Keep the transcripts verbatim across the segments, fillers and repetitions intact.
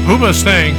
Hoobastank.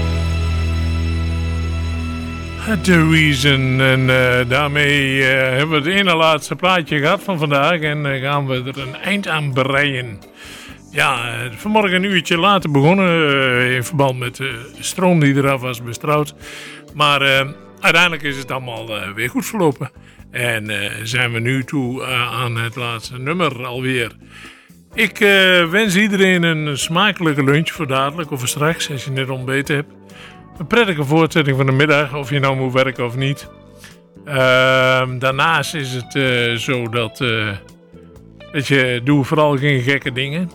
The Reason. En uh, daarmee uh, hebben we het ene laatste plaatje gehad van vandaag. En uh, gaan we er een eind aan breien. Ja, uh, vanmorgen een uurtje later begonnen. Uh, in verband met de stroom die eraf was bestrooid. Maar uh, uiteindelijk is het allemaal uh, weer goed verlopen. En uh, zijn we nu toe uh, aan het laatste nummer alweer. Ik uh, wens iedereen een smakelijke lunch voor dadelijk of voor straks, als je net ontbeten hebt. Een prettige voortzetting van de middag, of je nou moet werken of niet. Uh, daarnaast is het uh, zo dat, uh, dat je, doe vooral geen gekke dingen.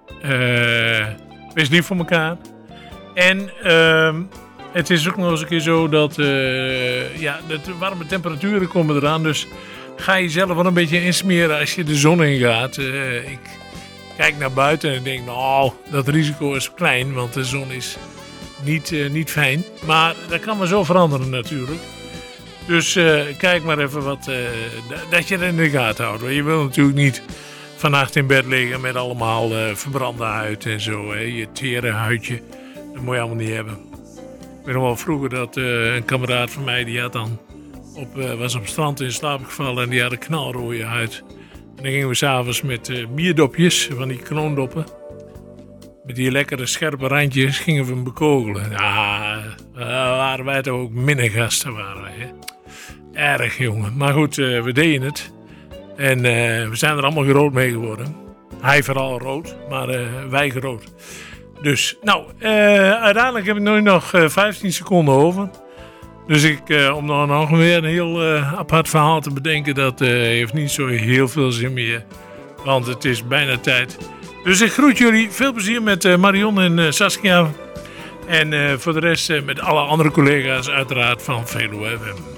Uh, wees lief voor elkaar. En uh, het is ook nog eens een keer zo dat, uh, ja, de warme temperaturen komen eraan. Dus ga jezelf wel een beetje insmeren als je de zon ingaat. Uh, ik kijk naar buiten en denk, nou, dat risico is klein, want de zon is niet, uh, niet fijn. Maar dat kan maar zo veranderen natuurlijk. Dus uh, kijk maar even wat, uh, d- dat je er in de gaten houdt. Je wil natuurlijk niet vannacht in bed liggen met allemaal uh, verbrande huid en zo. Hè. Je tere huidje, dat moet je allemaal niet hebben. Ik weet nog wel vroeger dat uh, een kameraad van mij, die had dan op, uh, was op het strand in slaap gevallen en die had een knalrode huid. En dan gingen we s'avonds met uh, bierdopjes, van die knoondoppen. Met die lekkere scherpe randjes gingen we hem bekogelen. Ja, uh, waren wij toch ook minnegasten, waren wij. Hè? Erg, jongen. Maar goed, uh, we deden het. En uh, we zijn er allemaal groot mee geworden. Hij vooral rood, maar uh, wij groot. Dus, nou, uh, uiteindelijk heb ik nu nog uh, vijftien seconden over. Dus ik, uh, om dan nog weer een heel uh, apart verhaal te bedenken, dat uh, heeft niet zo heel veel zin meer. Want het is bijna tijd. Dus ik groet jullie. Veel plezier met uh, Marion en uh, Saskia. En uh, voor de rest uh, met alle andere collega's uiteraard van Veluwe F M.